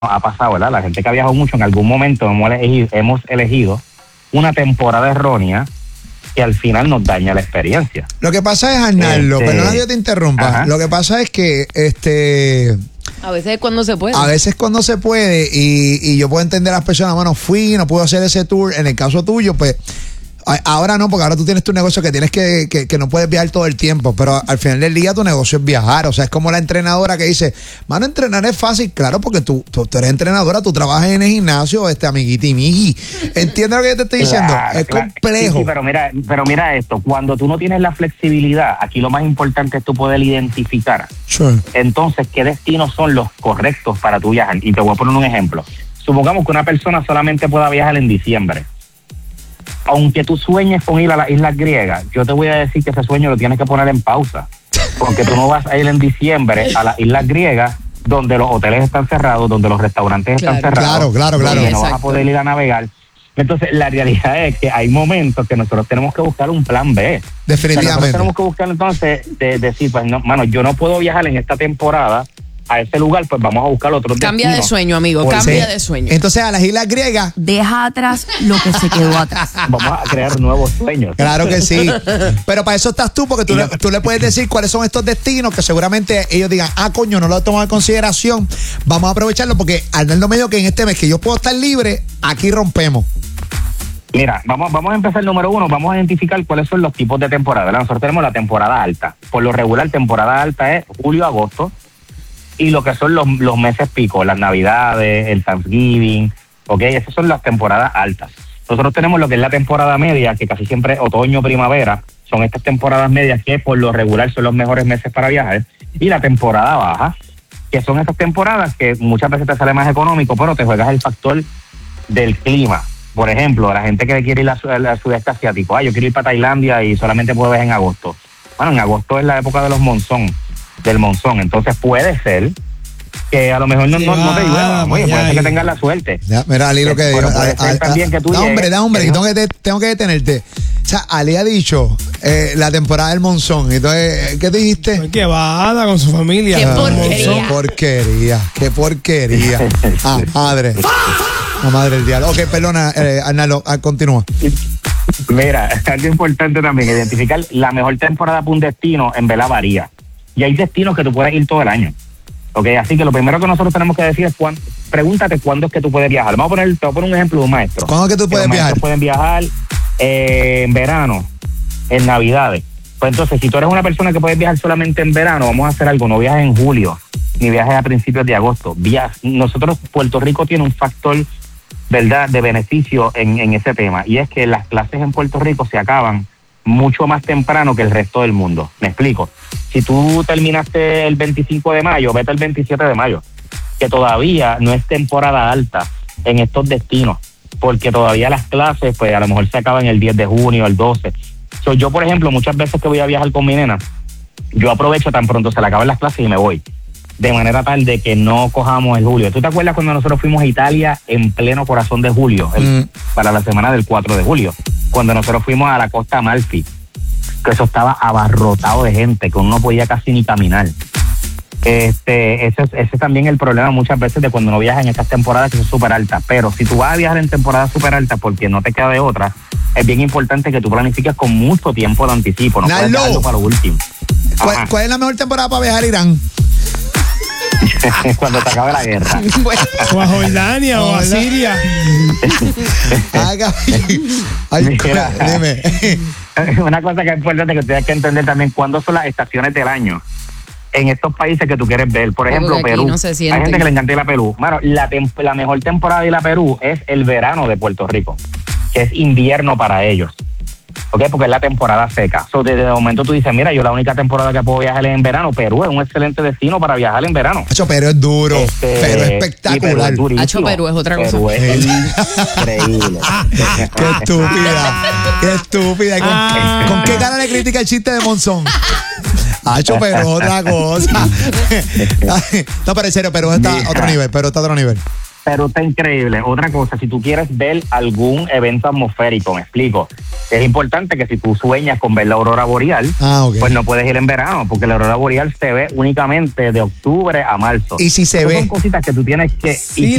ha pasado, ¿verdad? La gente que ha viajado mucho, en algún momento hemos elegido una temporada errónea que al final nos daña la experiencia. Lo que pasa es, Arnaldo, perdona que yo te interrumpa. Ajá. Lo que pasa es que a veces es cuando se puede. A veces cuando se puede y yo puedo entender a las personas, bueno, no puedo hacer ese tour. En el caso tuyo, pues ahora no, porque ahora tú tienes tu negocio que tienes que no puedes viajar todo el tiempo, pero al final del día tu negocio es viajar. O sea, es como la entrenadora que dice, mano, entrenar es fácil. Claro, porque tú eres entrenadora, tú trabajas en el gimnasio, amiguiti migi. ¿Entiendes lo que yo te estoy diciendo? Claro, es complejo. Sí, pero mira esto, cuando tú no tienes la flexibilidad, aquí lo más importante es tú poder identificar. Sure. Entonces, ¿qué destinos son los correctos para tu viajar? Y te voy a poner un ejemplo. Supongamos que una persona solamente pueda viajar en diciembre. Aunque tú sueñes con ir a las islas griegas, yo te voy a decir que ese sueño lo tienes que poner en pausa, porque tú no vas a ir en diciembre a las islas griegas donde los hoteles están cerrados, donde los restaurantes están cerrados, claro, donde no vas a poder ir a navegar. Entonces, la realidad es que hay momentos que nosotros tenemos que buscar un plan B. Definitivamente. O sea, nosotros tenemos que buscar entonces decir, pues no, mano, yo no puedo viajar en esta temporada a ese lugar, pues vamos a buscar otro destino. Cambia de sueño, amigo, cambia de sueño. Entonces, a las islas griegas, deja atrás lo que se quedó atrás. Vamos a crear nuevos sueños. Claro que sí. Pero para eso estás tú, porque tú le puedes decir cuáles son estos destinos que seguramente ellos digan, coño, no lo he tomado en consideración. Vamos a aprovecharlo porque Arnaldo me dijo que en este mes que yo puedo estar libre, aquí rompemos. Mira, vamos a empezar número uno, vamos a identificar cuáles son los tipos de temporada. Nosotros tenemos la temporada alta. Por lo regular, temporada alta es julio, agosto. Y lo que son los meses pico, las navidades, el Thanksgiving, ¿ok? Esas son las temporadas altas. Nosotros tenemos lo que es la temporada media, que casi siempre otoño, primavera, son estas temporadas medias que por lo regular son los mejores meses para viajar. Y la temporada baja, que son esas temporadas que muchas veces te sale más económico, pero te juegas el factor del clima. Por ejemplo, la gente que quiere ir al sudeste asiático, yo quiero ir para Tailandia y solamente puedo ver en agosto. Bueno, en agosto es la época de los del monzón, entonces puede ser que a lo mejor no te llueva, puede ser que tengas la suerte. Ya, mira, Ali, lo que digo. También que tú hombre, tengo que detenerte. O sea, Ali ha dicho la temporada del monzón. Entonces, ¿qué te dijiste? Que va con su familia. Qué porquería. Madre. La madre del diablo. Ok, perdona, Arnaldo, continúa. Mira, es algo importante también, identificar la mejor temporada para un destino en vela varía. Y hay destinos que tú puedes ir todo el año. ¿Ok? Así que lo primero que nosotros tenemos que decir es pregúntate cuándo es que tú puedes viajar. Te voy a poner un ejemplo de un maestro. ¿Cuándo es que tú puedes viajar? Pueden viajar en verano, en Navidades. Pues entonces, si tú eres una persona que puedes viajar solamente en verano, vamos a hacer algo. No viajes en julio, ni viajes a principios de agosto. Nosotros, Puerto Rico tiene un factor, ¿verdad?, de beneficio en ese tema. Y es que las clases en Puerto Rico se acaban mucho más temprano que el resto del mundo. Me explico. Si tú terminaste el 25 de mayo, vete el 27 de mayo, que todavía no es temporada alta en estos destinos, porque todavía las clases, pues a lo mejor se acaban el 10 de junio, el 12. Yo, por ejemplo, muchas veces que voy a viajar con mi nena, yo aprovecho tan pronto se le acaban las clases y me voy, de manera tal de que no cojamos el julio. ¿Tú te acuerdas cuando nosotros fuimos a Italia en pleno corazón de julio, para la semana del 4 de julio? Cuando nosotros fuimos a la Costa Amalfi, que eso estaba abarrotado de gente, que uno no podía casi ni caminar. Ese es también el problema muchas veces de cuando uno viaja en estas temporadas que son súper altas. Pero si tú vas a viajar en temporadas súper altas porque no te queda de otra, es bien importante que tú planifiques con mucho tiempo de anticipo. No puedes dejarlo para lo último. ¿Cuál es la mejor temporada para viajar a Irán? Cuando te acabe la guerra. O a Jordania o a Siria. Dime. Una cosa que es importante que tienes que entender también, ¿cuándo son las estaciones del año en estos países que tú quieres ver? Por ejemplo, Perú. No hay gente que le encanta ir a Perú. Bueno, la mejor temporada de ir a Perú es el verano de Puerto Rico, que es invierno para ellos. ¿Ok? Porque es la temporada seca. Desde el momento tú dices, mira, yo la única temporada que puedo viajar es en verano. Perú es un excelente destino para viajar en verano. Perú es duro, Perú es espectacular. Perú es otra cosa. Perú es increíble. Qué estúpida. ¿Con qué cara le critica el chiste de Monzón? Pero es otra cosa. No, pero en serio, pero está a otro nivel. Pero está increíble. Otra cosa, si tú quieres ver algún evento atmosférico, me explico, es importante que si tú sueñas con ver la aurora boreal, pues no puedes ir en verano, porque la aurora boreal se ve únicamente de octubre a marzo. Y si se ve. Son cositas que tú tienes que... Sí,